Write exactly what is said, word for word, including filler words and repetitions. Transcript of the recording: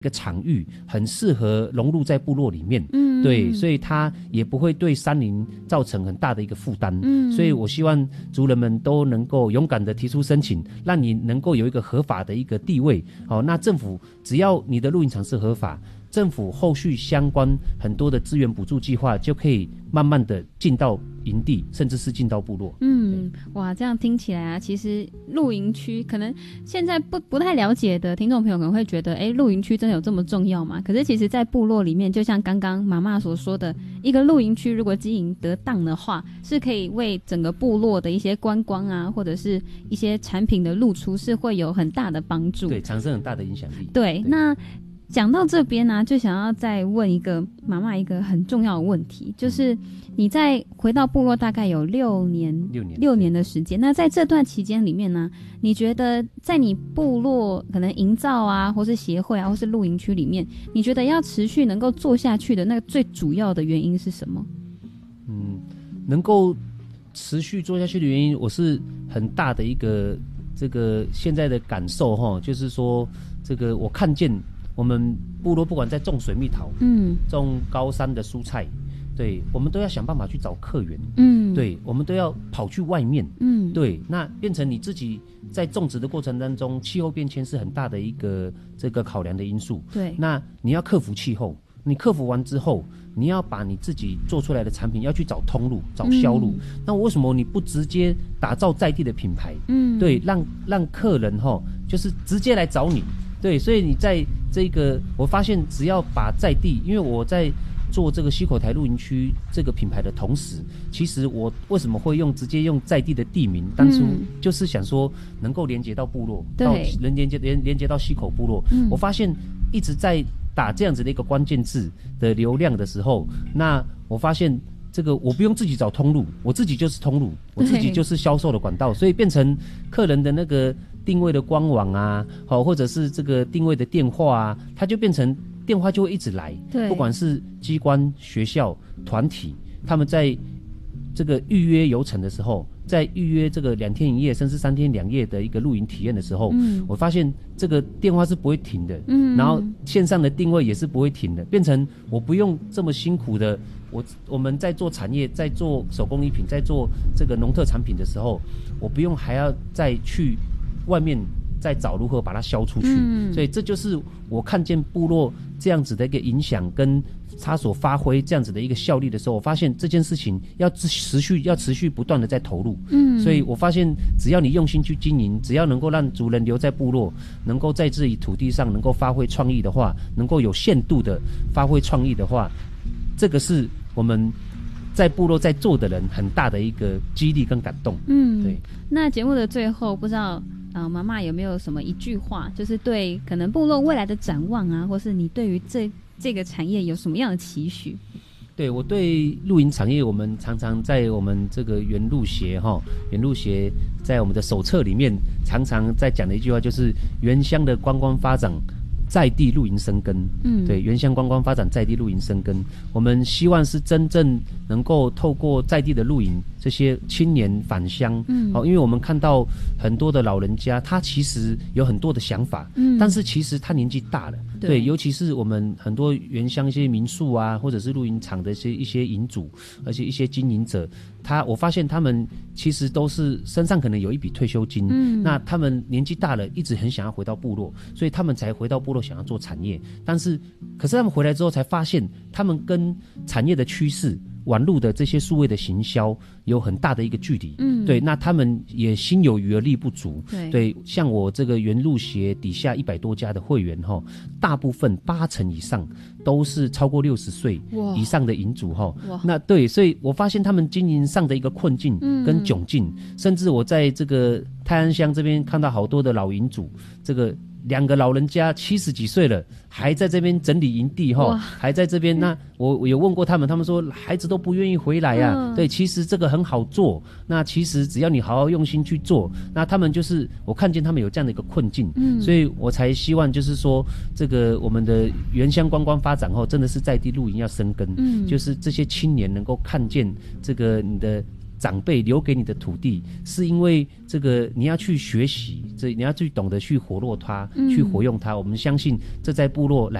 一个场域很适合融入在部落里面，嗯，对，所以它也不会对山林造成很大的一个负担，嗯，所以我希望族人们都能够勇敢的提出申请，让你能够有一个合法的一个地位，哦，那政府只要你的露营场是合法，政府后续相关很多的资源补助计划就可以慢慢的进到营地，甚至是进到部落。 嗯，哇，这样听起来啊，其实露营区可能现在不不太了解的听众朋友可能会觉得，哎，露营区真的有这么重要吗？可是其实在部落里面，就像刚刚妈妈所说的，一个露营区如果经营得当的话，是可以为整个部落的一些观光啊，或者是一些产品的露出是会有很大的帮助， 对，产生很大的影响力。 对，对，那讲到这边呢、啊，就想要再问一个妈妈一个很重要的问题，就是你在回到部落大概有六年六年六年的时间，那在这段期间里面呢，你觉得在你部落可能营造啊，或是协会啊，或是露营区里面，你觉得要持续能够做下去的那个最主要的原因是什么？ 嗯，能够持续做下去的原因，我是很大的一个这个现在的感受哈，就是说这个我看见。我们部落不管在种水蜜桃，嗯，种高山的蔬菜，对，我们都要想办法去找客源，嗯，对，我们都要跑去外面，嗯，对，那变成你自己在种植的过程当中，气候变迁是很大的一个这个考量的因素， 对， 那你要克服气候，你克服完之后，你要把你自己做出来的产品要去找通路、找销路，嗯、那为什么你不直接打造在地的品牌？嗯，对，让让客人哈，就是直接来找你。对，所以你在这个，我发现只要把在地，因为我在做这个溪口台露营区这个品牌的同时，其实我为什么会用直接用在地的地名？当初就是想说能够连接到部落， 对、 嗯，到连接连连接到溪口部落。嗯，我发现一直在打这样子的一个关键字的流量的时候，那我发现。这个我不用自己找通路，我自己就是通路，我自己就是销售的管道，所以变成客人的那个定位的官网啊，好，或者是这个定位的电话啊，它就变成电话就会一直来， 对， 不管是机关、学校、团体，他们在这个预约游程的时候，在预约这个两天一夜甚至三天两夜的一个露营体验的时候，嗯，我发现这个电话是不会停的，嗯，然后线上的定位也是不会停的，变成我不用这么辛苦的。我我们在做产业，在做手工艺品，在做这个农特产品的时候，我不用还要再去外面再找如何把它销出去，嗯，所以这就是我看见部落这样子的一个影响跟它所发挥这样子的一个效力的时候，我发现这件事情要持续要持续不断的在投入，嗯，所以我发现只要你用心去经营，只要能够让族人留在部落，能够在自己土地上能够发挥创意的话，能够有限度的发挥创意的话，这个是我们在部落在做的人很大的一个激励跟感动。嗯，对。 那节目的最后，不知道呃妈妈有没有什么一句话，就是对可能部落未来的展望啊，或是你对于这这个产业有什么样的期许？ 对，我对露营产业，我们常常在我们这个原路协哈，原路协在我们的手册里面常常在讲的一句话，就是原乡的观光发展。在地露营生根，嗯，对，原乡观光发展在地露营生根，我们希望是真正能够透过在地的露营，这些青年返乡，嗯，好，因为我们看到很多的老人家，他其实有很多的想法，嗯，但是其实他年纪大了，对，对，尤其是我们很多原乡一些民宿啊，或者是露营场的一些一些营主，而且一些经营者，他我发现他们其实都是身上可能有一笔退休金，嗯，那他们年纪大了，一直很想要回到部落，所以他们才回到部落。想要做产业，但是可是他们回来之后才发现，他们跟产业的趋势、网络的这些数位的行销有很大的一个距离。嗯，对，那他们也心有余而力不足。对，对，像我这个原路协底下一百多家的会员哈，大部分八成以上都是超过六十岁以上的营主哈。那对，所以我发现他们经营上的一个困境跟窘境，嗯，甚至我在这个泰安乡这边看到好多的老营主，这个。两个老人家七十几岁了，还在这边整理营地哈，还在这边。那我我有问过他们，他们说孩子都不愿意回来呀，啊嗯。对，其实这个很好做。那其实只要你好好用心去做，那他们就是我看见他们有这样的一个困境，嗯，所以我才希望就是说，这个我们的原乡观光发展后，真的是在地露营要生根，嗯，就是这些青年能够看见这个你的。 长辈留给你的土地，是因为这个你要去学习，这你要去懂得去活络它， 嗯、 去活用它。我们相信这在部落来